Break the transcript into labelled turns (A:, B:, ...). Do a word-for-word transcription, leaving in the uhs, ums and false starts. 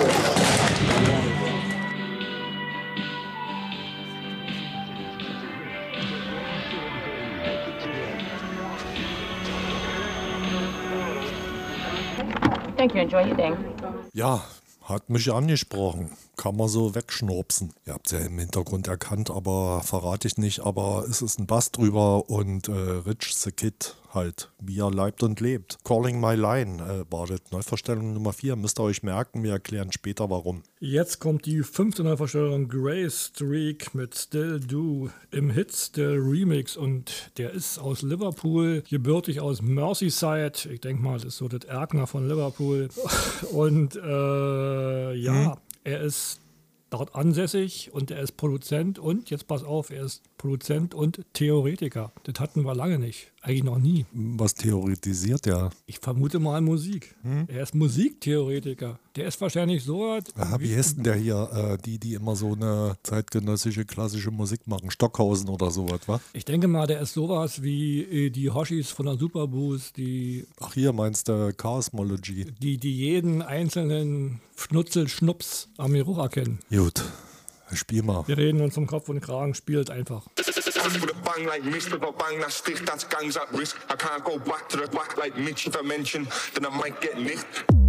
A: Thank you. Enjoy your day.
B: Ja, hat mich angesprochen. Kann man so wegschnurpsen. Ihr habt es ja im Hintergrund erkannt, aber verrate ich nicht. Aber es ist ein Bass drüber und äh, Rich the Kid halt, wie er leibt und lebt. Calling My Line äh, war das Neuverstellung Nummer vier. Müsst ihr euch merken, wir erklären später warum.
C: Jetzt kommt die fünfte Neuverstellung Grace Streak mit Still Do im Hit Still Remix und der ist aus Liverpool, gebürtig aus Merseyside. Ich denke mal, das ist so das Erkner von Liverpool. Und äh, ja, hm. er ist dort ansässig und er ist Produzent und, jetzt pass auf, er ist Produzent und Theoretiker. Das hatten wir lange nicht, eigentlich noch nie.
B: Was theoretisiert er?
C: Ich vermute mal Musik. Hm? Er ist Musiktheoretiker. Der ist wahrscheinlich so...
B: Aha, wie heißt denn der hier, äh, die, die immer so eine zeitgenössische klassische Musik machen? Stockhausen oder sowas, wa?
C: Ich denke mal, der ist sowas wie äh, die Hoshis von der Superboost, die...
B: Ach, hier meinst du Chaosmology?
C: Die, die jeden einzelnen Schnutzel-Schnups am Geruch erkennen.
B: Gut, spiel mal.
C: Wir reden uns um Kopf und Kragen, spielt einfach.
D: With a bang like mist, with a bang that's thick, that's gangs at risk. I can't go back to the back like Mitch if I mention, then I might get nicked.